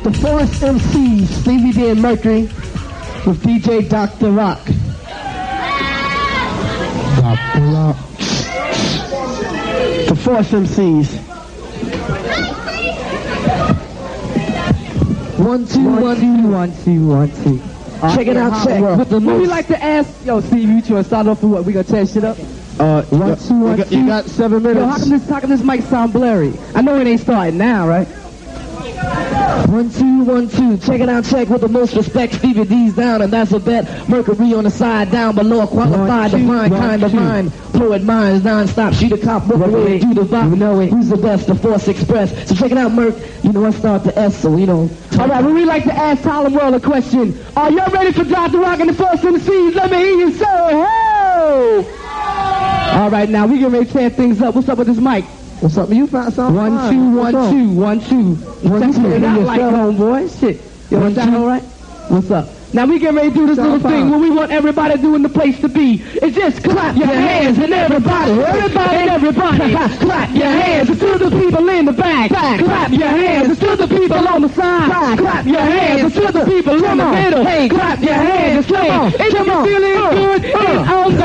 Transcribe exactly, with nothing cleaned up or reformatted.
The Force M Cs, Stevie D and Mercury, with D J Doctor Rock. Doctor Rock. The Force M Cs. One, two, one, two, one, two, one, two. Check it out, check. With the What we like to ask, yo, Steve, you trying to start off with what? We gonna tear shit up? Uh, One, two, one, you got, two. you got seven minutes. Yo, how come this, how come this mic sound blurry? I know it ain't starting now, right? One, two, one, two. Check it out, check. With the most respect, Stevie D's down, and that's a bet. Mercury on the side, down below, a qualified, One, two, divine, one, kind of two. mind. Poet minds, non-stop, shoot a cop, book away, do the vibe. You know it. Who's the best? The Force Express. So check it out, Merc. You know, I start the S, so, you know. All right, well, we like to ask Harlem World a question. Are y'all ready for Doctor Rock and the Force M Cs? Let me hear you say, ho! All right, now we get ready to tear things up. What's up with this mic? What's up? You found something? One, fine. two, What's one, up? two, one, two. One, Check two. it out like Yourself. homeboy. Shit. Yo, One, is that two. all right? What's up? Now we get ready to do this Sound little thing fine. where we want everybody to do in the place to be. It's just clap your hands and everybody, everybody and everybody. Clap your hands to the people in the back. Clap your hands to the people on the side. Clap your hands to the people in the middle. Hey, clap your hands and say, if you're feeling good, it's on the